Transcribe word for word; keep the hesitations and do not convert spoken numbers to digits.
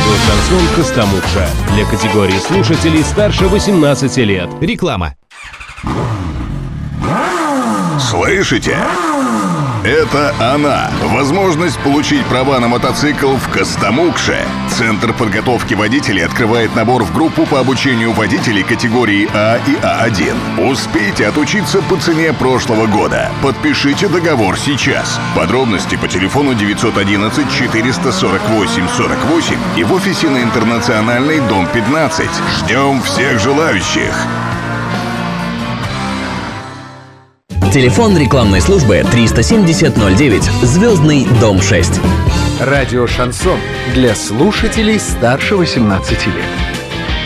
Радио «Шансон» Костомукша. Для категории слушателей старше восемнадцати лет. Реклама. Слышите? Это она. Возможность получить права на мотоцикл в Костомукше. Центр подготовки водителей открывает набор в группу по обучению водителей категории А и А один. Успейте отучиться по цене прошлого года. Подпишите договор сейчас. Подробности по телефону девятьсот одиннадцать четыреста сорок восемь сорок восемь и в офисе на Интернациональной, дом пятнадцать. Ждем всех желающих. Телефон рекламной службы триста семьдесят ноль девять, Звездный, дом шесть. Радио «Шансон» для слушателей старше восемнадцати лет.